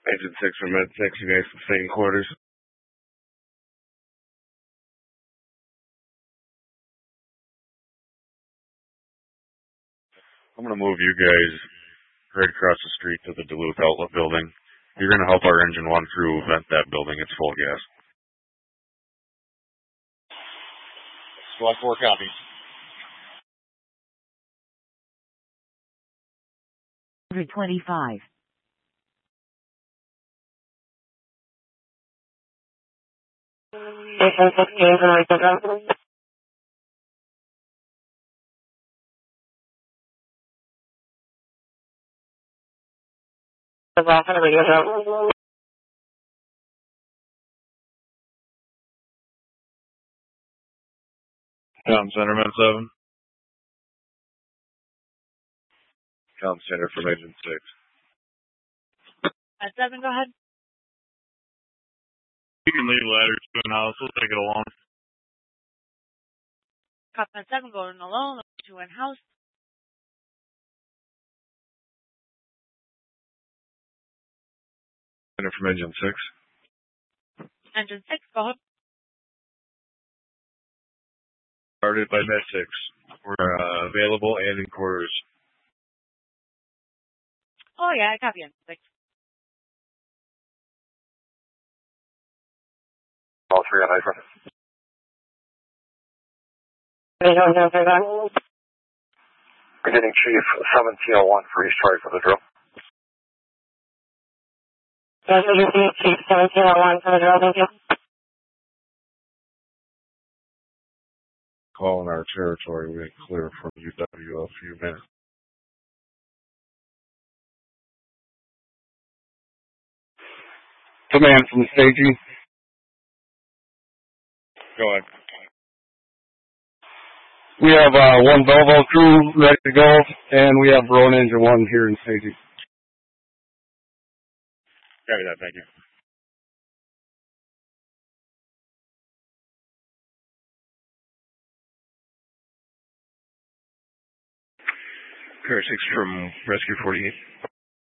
Agent 6 from Med 6, you guys can stay in quarters. I'm going to move you guys right across the street to the Duluth Outlet building. You're going to help our engine 1 crew vent that building. It's full gas. Squad 4 copy. $125. Comm Center, Med 7. Comm Center from Agent 6. Med 7, go ahead. You can leave ladders to an house. We'll take it along. Cop Med 7 going alone to in house. Center from Engine 6. Engine 6, go ahead. Started by Med 6. We're available and in quarters. Oh, yeah, I copy Engine 6. All 3 on Hyper. Beginning Chief, 1701 for East Troy for the drill. Chief, 1701 for the drill, thank you. Calling our territory. We get clear from UW a few minutes. Command from the staging. Go ahead. We have 1 Volvo crew ready to go, and we have Roan Engine 1 here in staging. Copy that, thank you. Pair 6 from Rescue 48.